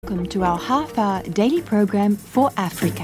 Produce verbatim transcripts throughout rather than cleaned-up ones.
Welcome to our half-hour daily program for Africa.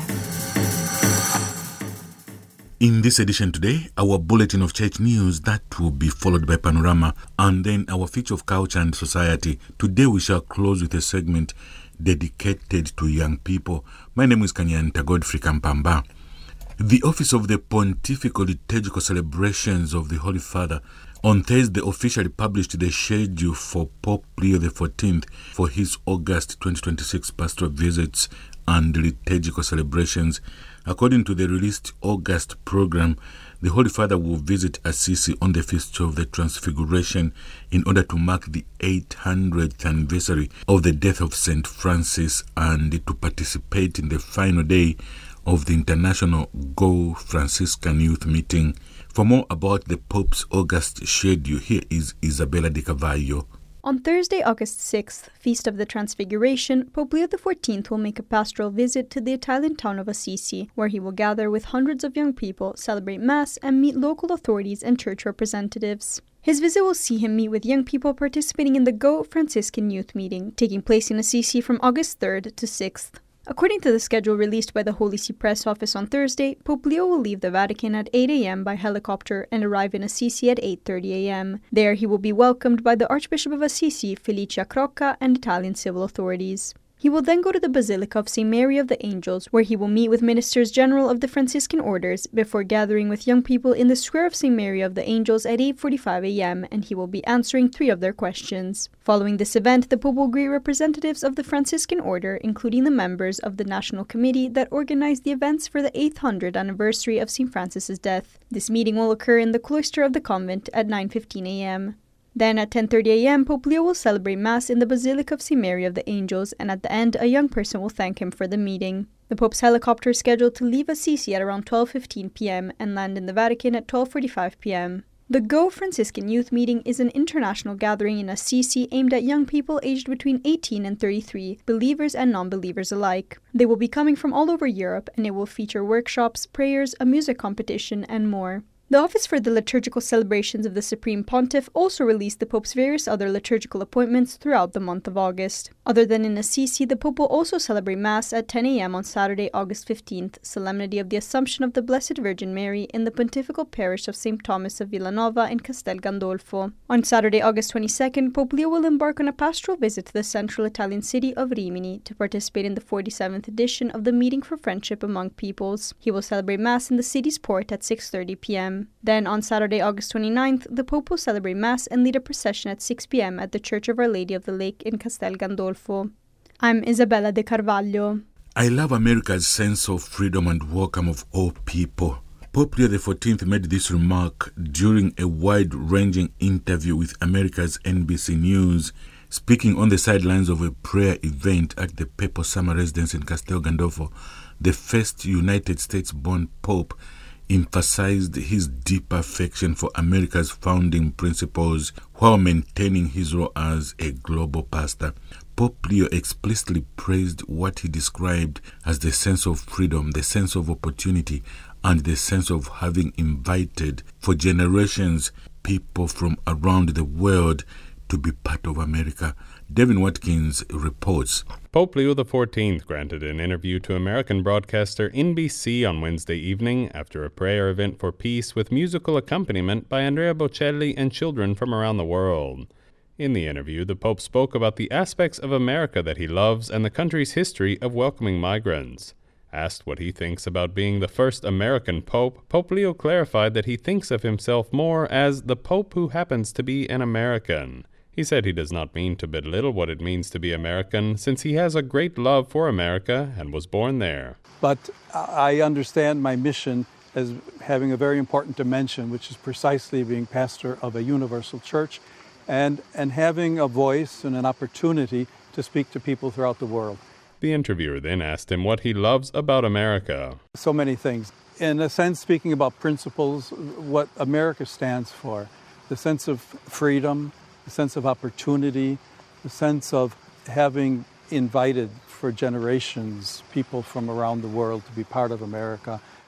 In this edition today, our bulletin of church news that will be followed by Panorama, and then our feature of culture and society. Today we shall close with a segment dedicated to young people. My name is Kanyanta Godfrey Kampamba. The Office of the Pontifical Liturgical Celebrations of the Holy Father on Thursday officially published the schedule for Pope Leo the fourteenth for his August twenty twenty-six pastoral visits and liturgical celebrations. According to the released August program, the Holy Father will visit Assisi on the Feast of the Transfiguration in order to mark the eight hundredth anniversary of the death of Saint Francis and to participate in the final day of the International Go Franciscan Youth Meeting. For more about the Pope's August schedule, here is Isabella de Carvalho. On Thursday, August sixth, Feast of the Transfiguration, Pope Leo the fourteenth will make a pastoral visit to the Italian town of Assisi, where he will gather with hundreds of young people, celebrate Mass, and meet local authorities and church representatives. His visit will see him meet with young people participating in the Go Franciscan Youth Meeting, taking place in Assisi from August third to sixth. According to the schedule released by the Holy See Press Office on Thursday, Pope Leo will leave the Vatican at eight a.m. by helicopter and arrive in Assisi at eight thirty a.m. There he will be welcomed by the Archbishop of Assisi, Felicia Crocca, and Italian civil authorities. He will then go to the Basilica of Saint Mary of the Angels, where he will meet with Ministers General of the Franciscan Orders before gathering with young people in the Square of Saint Mary of the Angels at eight forty-five a.m., and he will be answering three of their questions. Following this event, the Pope will greet representatives of the Franciscan Order, including the members of the National Committee that organized the events for the eight hundredth anniversary of Saint Francis's death. This meeting will occur in the cloister of the convent at nine fifteen a.m. Then at ten thirty a.m., Pope Leo will celebrate Mass in the Basilica of Saint Mary of the Angels, and at the end, a young person will thank him for the meeting. The Pope's helicopter is scheduled to leave Assisi at around twelve fifteen p.m. and land in the Vatican at twelve forty-five p.m. The Go Franciscan Youth Meeting is an international gathering in Assisi aimed at young people aged between eighteen and thirty-three, believers and non-believers alike. They will be coming from all over Europe, and it will feature workshops, prayers, a music competition, and more. The Office for the Liturgical Celebrations of the Supreme Pontiff also released the Pope's various other liturgical appointments throughout the month of August. Other than in Assisi, the Pope will also celebrate Mass at ten a.m. on Saturday, August fifteenth, Solemnity of the Assumption of the Blessed Virgin Mary in the Pontifical Parish of Saint Thomas of Villanova in Castel Gandolfo. On Saturday, August twenty-second, Pope Leo will embark on a pastoral visit to the central Italian city of Rimini to participate in the forty-seventh edition of the Meeting for Friendship Among Peoples. He will celebrate Mass in the city's port at six thirty p.m. Then, on Saturday, August twenty-ninth, the Pope will celebrate Mass and lead a procession at six p.m. at the Church of Our Lady of the Lake in Castel Gandolfo. I'm Isabella de Carvalho. I love America's sense of freedom and welcome of all people. Pope Leo the fourteenth made this remark during a wide-ranging interview with America's N B C News, speaking on the sidelines of a prayer event at the Papal Summer Residence in Castel Gandolfo. The first United States-born Pope emphasized his deep affection for America's founding principles while maintaining his role as a global pastor. Pope Leo explicitly praised what he described as the sense of freedom, the sense of opportunity, and the sense of having invited for generations people from around the world to be part of America. Devin Watkins reports. Pope Leo the fourteenth granted an interview to American broadcaster N B C on Wednesday evening after a prayer event for peace with musical accompaniment by Andrea Bocelli and children from around the world. In the interview, the Pope spoke about the aspects of America that he loves and the country's history of welcoming migrants. Asked what he thinks about being the first American Pope, Pope Leo clarified that he thinks of himself more as the Pope who happens to be an American. He said he does not mean to belittle what it means to be American, since he has a great love for America and was born there. But I understand my mission as having a very important dimension, which is precisely being pastor of a universal church and, and having a voice and an opportunity to speak to people throughout the world. The interviewer then asked him what he loves about America. So many things. In a sense, speaking about principles, what America stands for, the sense of freedom, the sense of opportunity, the sense of having invited for generations people from around the world to be part of America.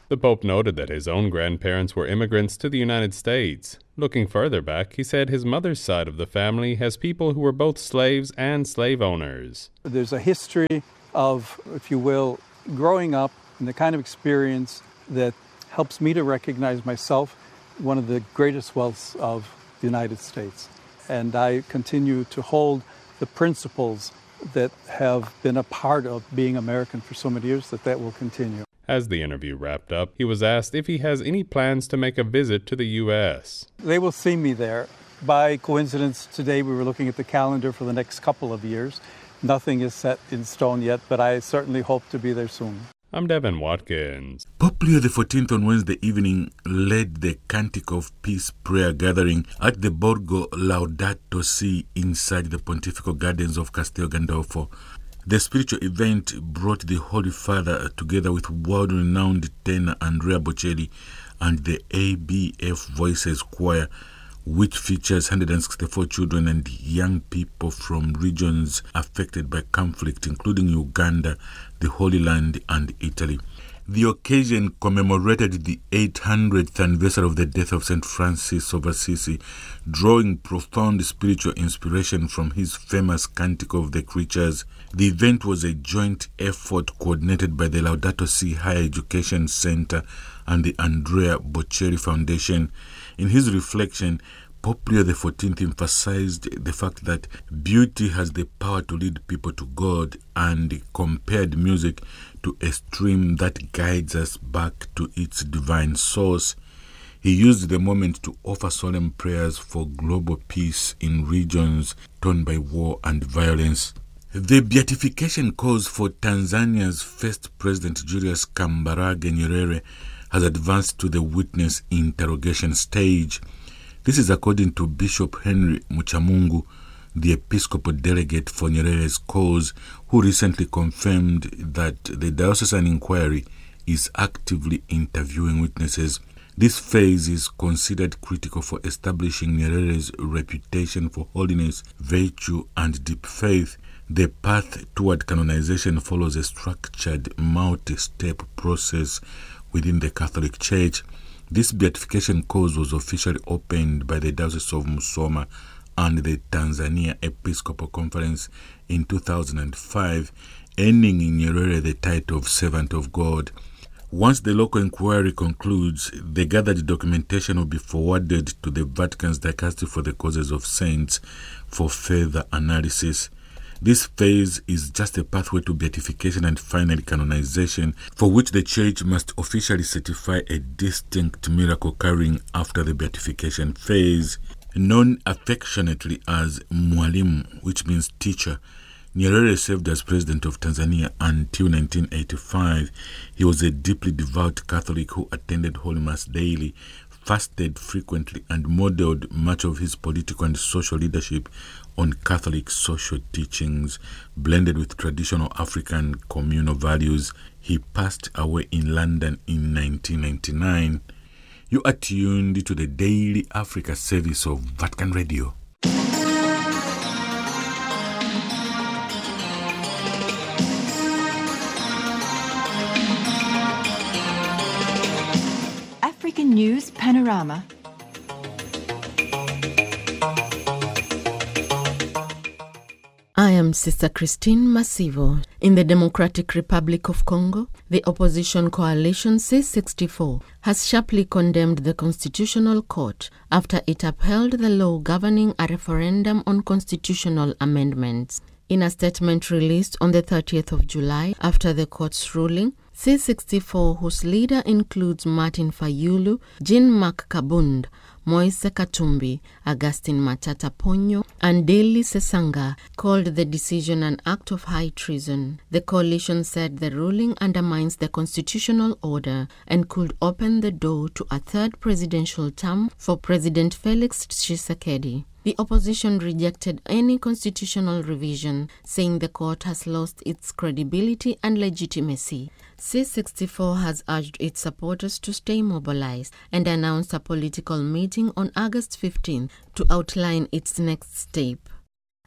The Pope noted that his own grandparents were immigrants to the United States. Looking further back, he said his mother's side of the family has people who were both slaves and slave owners. There's a history of, if you will, growing up and the kind of experience that helps me to recognize myself one of the greatest wealths of the United States. And I continue to hold the principles that have been a part of being American for so many years, that that will continue. As the interview wrapped up, he was asked if he has any plans to make a visit to the U S. They will see me there. By coincidence, today we were looking at the calendar for the next couple of years. Nothing is set in stone yet, but I certainly hope to be there soon. I'm Devin Watkins. Pope Leo the fourteenth on Wednesday evening led the Cantic of Peace prayer gathering at the Borgo Laudato Si inside the Pontifical Gardens of Castel Gandolfo. The spiritual event brought the Holy Father together with world-renowned tenor Andrea Bocelli and the A B F Voices Choir, which features one hundred sixty-four children and young people from regions affected by conflict, including Uganda, the Holy Land, and Italy. The occasion commemorated the eight hundredth anniversary of the death of Saint Francis of Assisi, drawing profound spiritual inspiration from his famous Cantic of the Creatures. The event was a joint effort coordinated by the Laudato Si Higher Education Center and the Andrea Bocelli Foundation. In his reflection, Pope Leo the fourteenth emphasized the fact that beauty has the power to lead people to God and compared music to a stream that guides us back to its divine source. He used the moment to offer solemn prayers for global peace in regions torn by war and violence. The beatification cause for Tanzania's first president, Julius Kambarage Nyerere, has advanced to the witness interrogation stage. This is according to Bishop Henry Muchamungu, the Episcopal delegate for Nyerere's cause, who recently confirmed that the diocesan inquiry is actively interviewing witnesses. This phase is considered critical for establishing Nyerere's reputation for holiness, virtue, and deep faith. The path toward canonization follows a structured, multi-step process within the Catholic Church. This beatification cause was officially opened by the Diocese of Musoma and the Tanzania Episcopal Conference in two thousand five, earning in Nyerere the title of Servant of God. Once the local inquiry concludes, the gathered documentation will be forwarded to the Vatican's Dicastery for the Causes of Saints for further analysis. This phase is just a pathway to beatification and finally canonization, for which the Church must officially certify a distinct miracle occurring after the beatification phase. Known affectionately as Mwalimu, which means teacher, Nyerere served as president of Tanzania until nineteen eighty-five. He was a deeply devout Catholic who attended Holy Mass daily, fasted frequently, and modeled much of his political and social leadership on Catholic social teachings, blended with traditional African communal values. He passed away in London in nineteen ninety-nine. You are tuned to the Daily Africa service of Vatican Radio. African News Panorama. I am Sister Christine Masivo. In the Democratic Republic of Congo, the opposition coalition C sixty-four has sharply condemned the Constitutional Court after it upheld the law governing a referendum on constitutional amendments. In a statement released on the thirtieth of July after the court's ruling, C sixty-four, whose leader includes Martin Fayulu, Jean-Marc Kabund, Moise Katumbi, Augustin Matata Ponyo, and Deli Sesanga, called the decision an act of high treason. The coalition said the ruling undermines the constitutional order and could open the door to a third presidential term for President Felix Tshisekedi. The opposition rejected any constitutional revision, saying the court has lost its credibility and legitimacy. C sixty-four has urged its supporters to stay mobilized and announced a political meeting on August fifteenth to outline its next step.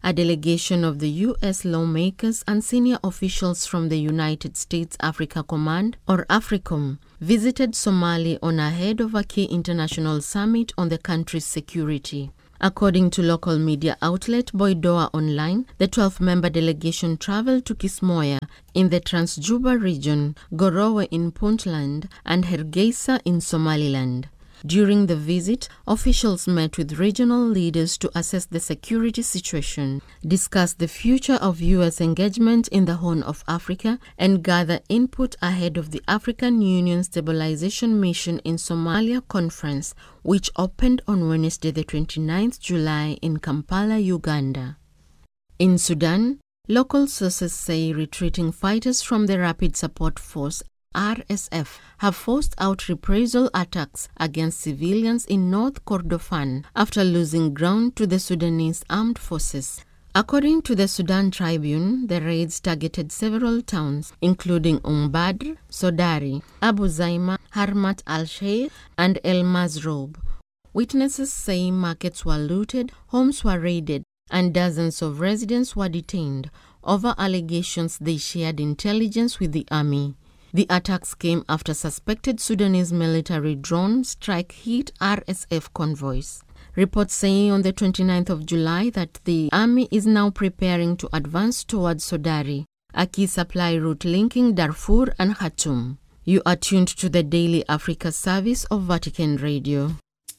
A delegation of the U S lawmakers and senior officials from the United States Africa Command, or AFRICOM, visited Somalia on ahead of a key international summit on the country's security. According to local media outlet Boidoa Online, the twelve-member delegation traveled to Kismoya in the Trans-Juba region, Gorowe in Puntland, and Hargeisa in Somaliland. During the visit, officials met with regional leaders to assess the security situation, discuss the future of U S engagement in the Horn of Africa, and gather input ahead of the African Union Stabilization Mission in Somalia conference, which opened on Wednesday the twenty-ninth of July in Kampala, Uganda. In Sudan, local sources say retreating fighters from the Rapid Support Force R S F have forced out reprisal attacks against civilians in North Kordofan after losing ground to the Sudanese armed forces. According to the Sudan Tribune, the raids targeted several towns, including Umbadr, Sodari, Abu Zaima, Harmat al-Sheikh, and El Mazroub. Witnesses say markets were looted, homes were raided, and dozens of residents were detained over allegations they shared intelligence with the army. The attacks came after suspected Sudanese military drone strike hit R S F convoys. Reports say on the twenty-ninth of July that the army is now preparing to advance towards Sodari, a key supply route linking Darfur and Khartoum. You are tuned to the Daily Africa service of Vatican Radio.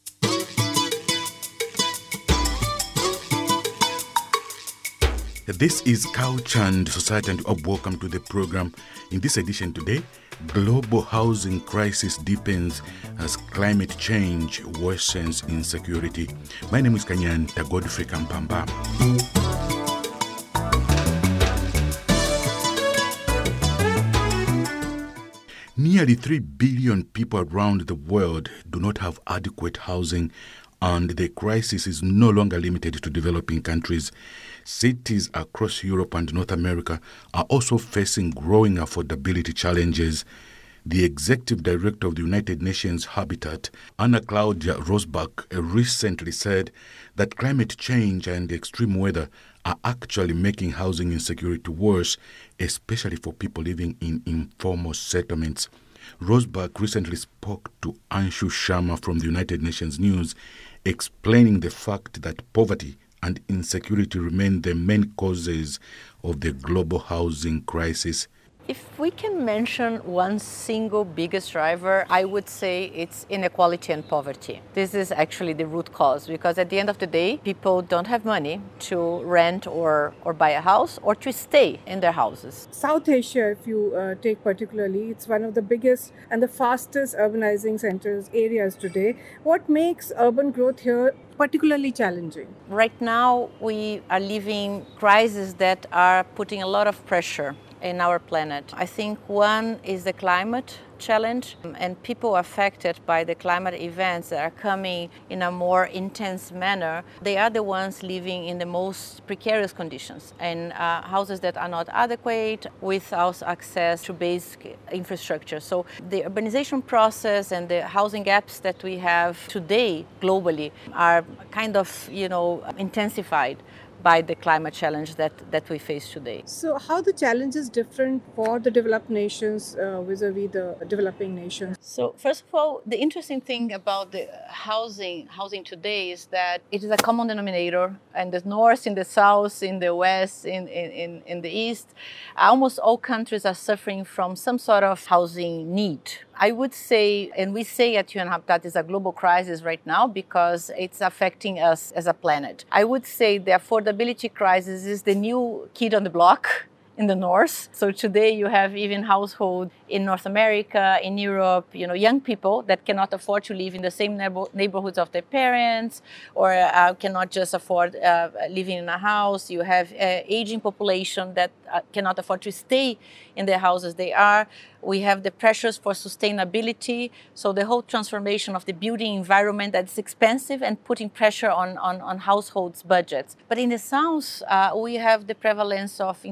This is Couch and Society, and welcome to the program. In this edition today, global housing crisis deepens as climate change worsens insecurity. My name is Kanyan Tagodfrey Kampamba. Nearly three billion people around the world do not have adequate housing, and the crisis is no longer limited to developing countries. Cities across Europe and North America are also facing growing affordability challenges. The executive director of the United Nations Habitat, Anna Claudia Rosbach, recently said that climate change and extreme weather are actually making housing insecurity worse, especially for people living in informal settlements. Rosbach recently spoke to Anshu Sharma from the United Nations News, explaining the fact that poverty and insecurity remain the main causes of the global housing crisis. If we can mention one single biggest driver, I would say it's inequality and poverty. This is actually the root cause, because at the end of the day, people don't have money to rent or, or buy a house or to stay in their houses. South Asia, if you uh, take particularly, it's one of the biggest and the fastest urbanizing centers areas today. What makes urban growth here particularly challenging? Right now, we are living crises that are putting a lot of pressure in our planet. I think one is the climate challenge, and people affected by the climate events that are coming in a more intense manner, they are the ones living in the most precarious conditions, and uh, houses that are not adequate without access to basic infrastructure. So the urbanization process and the housing gaps that we have today globally are kind of, you know, intensified by the climate challenge that, that we face today. So how the challenge is different for the developed nations uh, vis-a-vis the developing nations? So first of all, the interesting thing about the housing housing today is that it is a common denominator, and the north, in the south, in the west, in, in, in the east, almost all countries are suffering from some sort of housing need. I would say, and we say at U N Habitat, is a global crisis right now because it's affecting us as a planet. I would say the affordability crisis is the new kid on the block in the north. So today you have even households in North America, in Europe, you know, young people that cannot afford to live in the same neighbor- neighborhoods of their parents, or uh, cannot just afford uh, living in a house. You have uh, aging population that uh, cannot afford to stay in their houses they are. We have the pressures for sustainability. So the whole transformation of the building environment that's expensive and putting pressure on, on, on households' budgets. But in the south, uh, we have the prevalence of informal settlements.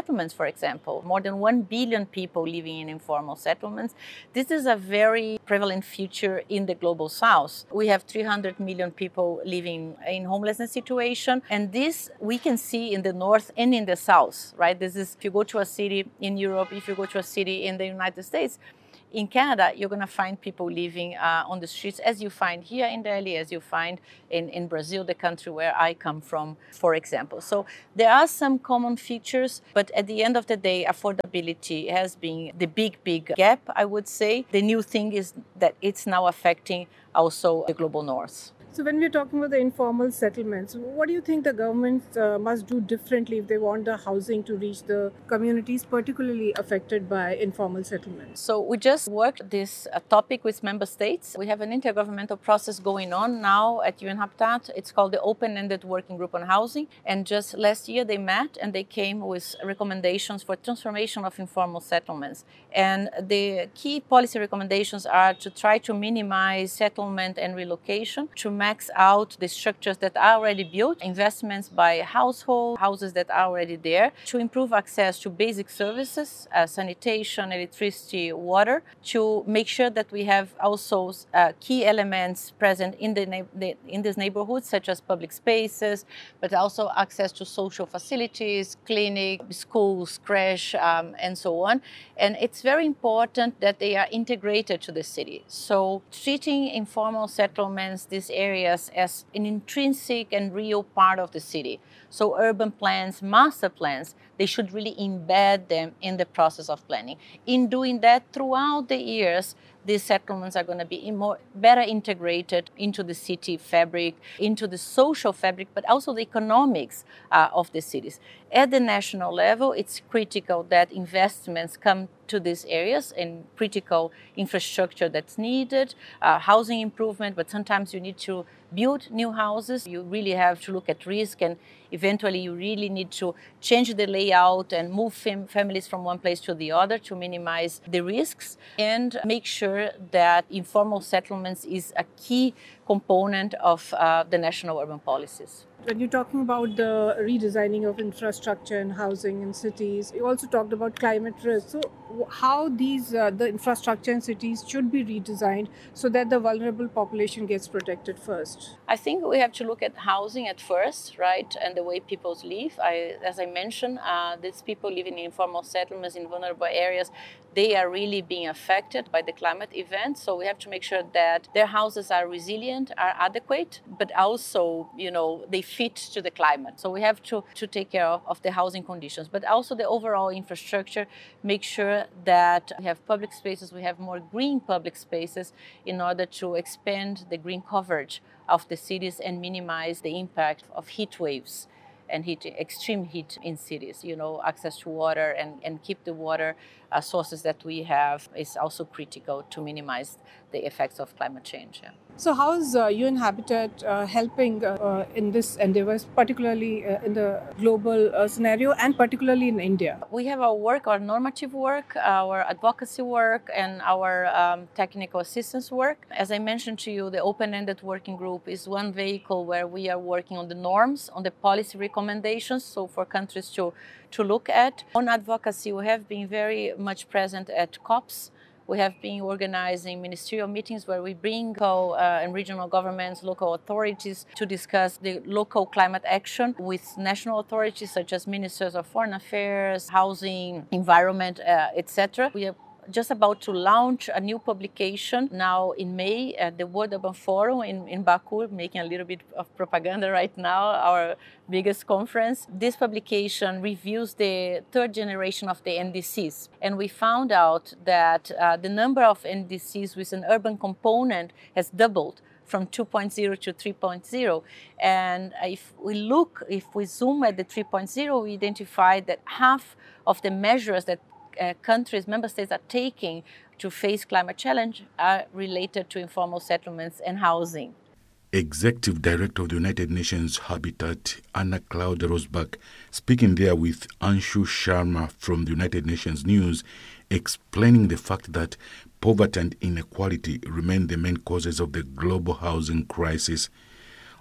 settlements, for example. More than one billion people living in informal settlements. This is a very prevalent feature in the global south. We have three hundred million people living in homelessness situation, and this we can see in the north and in the south, right? This is, if you go to a city in Europe, if you go to a city in the United States, in Canada, you're going to find people living uh, on the streets, as you find here in Delhi, as you find in, in Brazil, the country where I come from, for example. So there are some common features, but at the end of the day, affordability has been the big, big gap, I would say. The new thing is that it's now affecting also the global north. So when we're talking about the informal settlements, what do you think the government uh, must do differently if they want the housing to reach the communities particularly affected by informal settlements? So we just worked this uh, topic with member states. We have an intergovernmental process going on now at U N Habitat. It's called the Open-Ended Working Group on Housing. And just last year they met and they came with recommendations for transformation of informal settlements. And the key policy recommendations are to try to minimize settlement and relocation, to max out the structures that are already built, investments by household, houses that are already there, to improve access to basic services, uh, sanitation, electricity, water, to make sure that we have also uh, key elements present in the, na- the in these neighborhoods, such as public spaces, but also access to social facilities, clinic, schools, crash, um, and so on. And it's very important that they are integrated to the city. So treating informal settlements, these areas, as an intrinsic and real part of the city. So urban plans, master plans, they should really embed them in the process of planning. In doing that, throughout the years, these settlements are going to be more, better integrated into the city fabric, into the social fabric, but also the economics uh, of the cities. At the national level, it's critical that investments come to these areas and critical infrastructure that's needed, uh, housing improvement, but sometimes you need to build new houses. You really have to look at risk, and eventually you really need to change the layout and move fam- families from one place to the other to minimize the risks and make sure that informal settlements is a key component of uh, the national urban policies. When you're talking about the redesigning of infrastructure and housing in cities, you also talked about climate risk. So how these uh, the infrastructure in cities should be redesigned so that the vulnerable population gets protected first? I think we have to look at housing at first, right, and the way people live. I, as I mentioned, uh, these people living in informal settlements in vulnerable areas, they are really being affected by the climate event. So we have to make sure that their houses are resilient, are adequate, but also, you know, they fit to the climate. So we have to, to take care of, of the housing conditions, but also the overall infrastructure, make sure that we have public spaces, we have more green public spaces in order to expand the green coverage of the cities and minimize the impact of heat waves and heat, extreme heat in cities. You know, access to water and, and keep the water uh, sources that we have is also critical to minimize the effects of climate change. Yeah. So how is uh, U N Habitat uh, helping uh, in this endeavors, particularly uh, in the global uh, scenario and particularly in India? We have our work, our normative work, our advocacy work, and our um, technical assistance work. As I mentioned to you, the Open-Ended Working Group is one vehicle where we are working on the norms, on the policy recommendations, so for countries to, to look at. On advocacy, we have been very much present at COPs. We have been organizing ministerial meetings where we bring local uh, and regional governments, local authorities to discuss the local climate action with national authorities such as ministers of foreign affairs, housing, environment, uh, et cetera. We are just about to launch a new publication now in May at the World Urban Forum in, in Baku, making a little bit of propaganda right now, our biggest conference. This publication reviews the third generation of the N D Cs. And we found out that uh, the number of N D Cs with an urban component has doubled from two point oh to three point oh. And if we look, if we zoom at the three point oh, we identify that half of the measures that Uh, countries, member states are taking to face climate challenge are related to informal settlements and housing. Executive Director of the United Nations Habitat, Anna Cloud Rosbach, speaking there with Anshu Sharma from the United Nations News, explaining the fact that poverty and inequality remain the main causes of the global housing crisis.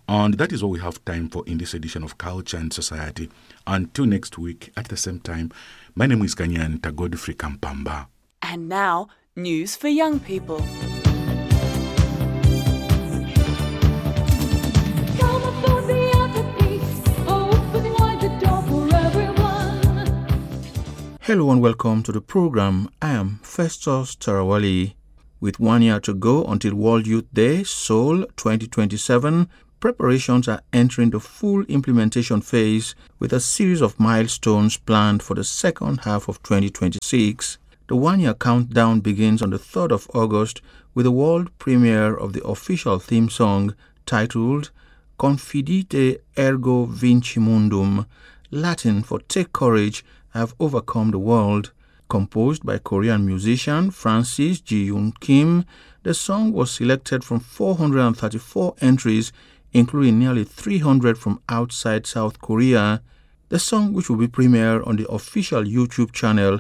And that is all we have time for in this edition of Culture and Society. Until next week at the same time, my name is Kanyanta Godfrey Kampamba. And now, news for young people. Hello and welcome to the program. I am Festus Tarawali. With one year to go until World Youth Day, Seoul twenty twenty-seven, preparations are entering the full implementation phase with a series of milestones planned for the second half of twenty twenty-six. The one-year countdown begins on the third of August with the world premiere of the official theme song titled Confidite Ergo Vinci Mundum, Latin for Take Courage, I Have Overcome the World. Composed by Korean musician Francis Ji-yoon Kim, the song was selected from four hundred thirty-four entries, including nearly three hundred from outside South Korea. The song, which will be premiered on the official YouTube channel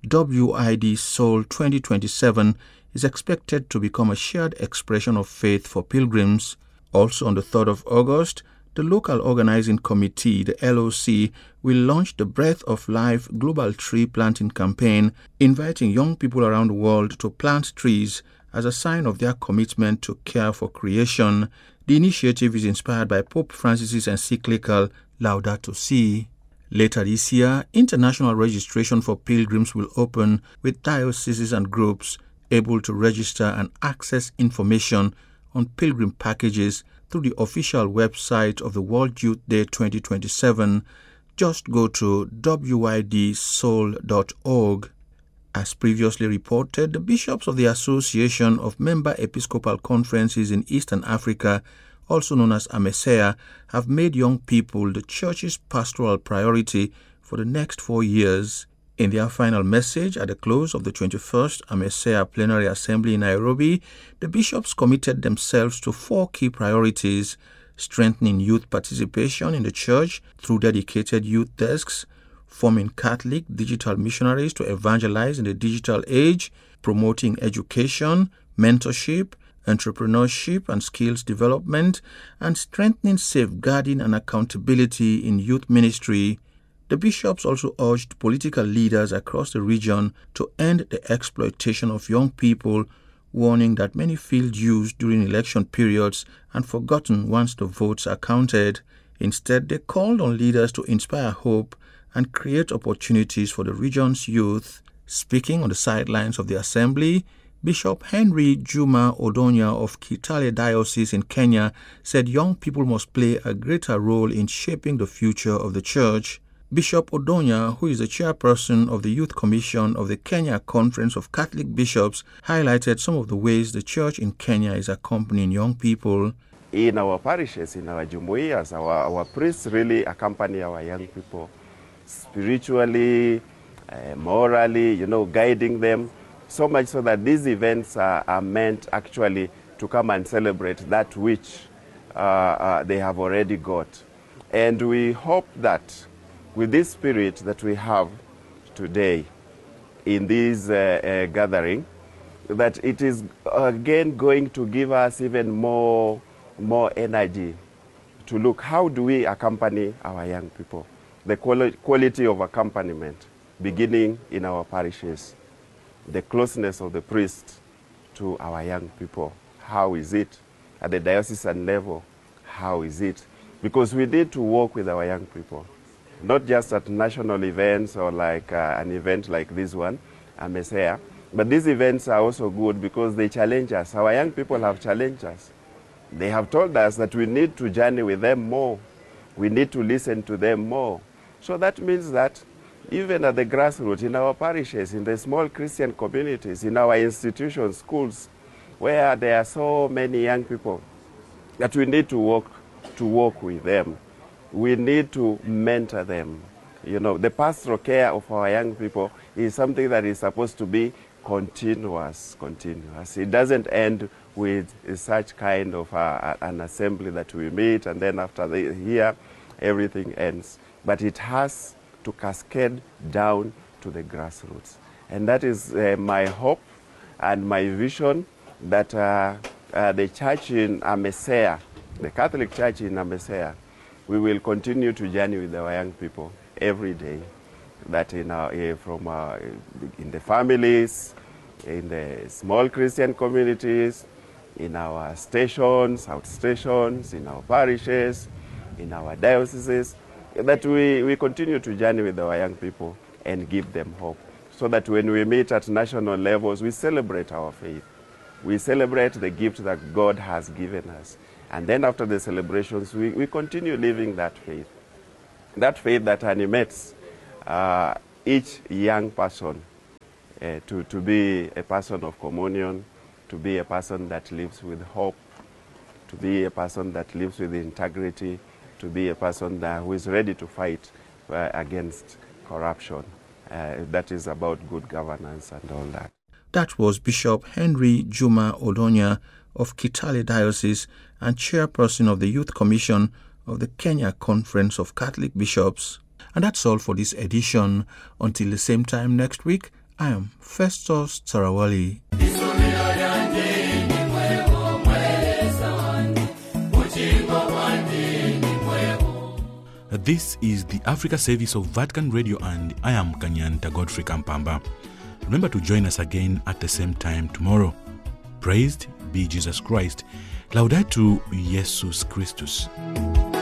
W I D Seoul twenty twenty-seven, is expected to become a shared expression of faith for pilgrims. Also on the third of August, the local organizing committee, the L O C, will launch the Breath of Life Global Tree Planting Campaign, inviting young people around the world to plant trees as a sign of their commitment to care for creation. The initiative is inspired by Pope Francis's encyclical Laudato Si. Later this year, international registration for pilgrims will open, with dioceses and groups able to register and access information on pilgrim packages through the official website of the World Youth Day twenty twenty-seven. Just go to w i d seoul dot org. As previously reported, the bishops of the Association of Member Episcopal Conferences in Eastern Africa, also known as AMESEA, have made young people the Church's pastoral priority for the next four years. In their final message at the close of the twenty-first AMESEA Plenary Assembly in Nairobi, the bishops committed themselves to four key priorities: strengthening youth participation in the Church through dedicated youth desks, forming Catholic digital missionaries to evangelize in the digital age, promoting education, mentorship, entrepreneurship and skills development, and strengthening safeguarding and accountability in youth ministry. The bishops also urged political leaders across the region to end the exploitation of young people, warning that many feel used during election periods and forgotten once the votes are counted. Instead, they called on leaders to inspire hope and create opportunities for the region's youth. Speaking on the sidelines of the assembly, Bishop Henry Juma Odonya of Kitale Diocese in Kenya said young people must play a greater role in shaping the future of the Church. Bishop Odonya, who is the chairperson of the Youth Commission of the Kenya Conference of Catholic Bishops, highlighted some of the ways the Church in Kenya is accompanying young people. In our parishes, in our jumuiyas, our, our priests really accompany our young people spiritually, uh, morally, you know, guiding them, so much so that these events are, are meant actually to come and celebrate that which uh, uh, they have already got. And we hope that with this spirit that we have today in this uh, uh, gathering, that it is again going to give us even more, more energy to look how do we accompany our young people. The quali quality of accompaniment beginning in our parishes, the closeness of the priest to our young people. How is it at the diocesan level? How is it? Because we need to work with our young people. Not just at national events or like uh, an event like this one, AMESEA, but these events are also good because they challenge us. Our young people have challenged us. They have told us that we need to journey with them more. We need to listen to them more. So that means that even at the grassroots, in our parishes, in the small Christian communities, in our institutions, schools, where there are so many young people, that we need to work, to work with them. We need to mentor them. You know, the pastoral care of our young people is something that is supposed to be continuous, continuous. It doesn't end with such kind of uh, an assembly that we meet and then after the here, everything ends. But it has to cascade down to the grassroots. And that is uh, my hope and my vision that uh, uh, the church in AMESEA the Catholic Church in Ambesea, we will continue to journey with our young people every day, that in our, uh, from uh, in the families, in the small Christian communities, in our stations, outstations, in our parishes, in our dioceses, that we, we continue to journey with our young people and give them hope, so that when we meet at national levels, we celebrate our faith. We celebrate the gift that God has given us. And then after the celebrations, we, we continue living that faith. That faith that animates uh, each young person uh, to, to be a person of communion, to be a person that lives with hope, to be a person that lives with integrity, to be a person that, who is ready to fight uh, against corruption. Uh, that is about good governance and all that. That was Bishop Henry Juma Odonya of Kitale Diocese and chairperson of the Youth Commission of the Kenya Conference of Catholic Bishops. And that's all for this edition. Until the same time next week, I am Festus Tarawali. This is the Africa Service of Vatican Radio, and I am Kanyanta Godfrey Kampamba. Remember to join us again at the same time tomorrow. Praised be Jesus Christ. Laudetur Jesus Christus.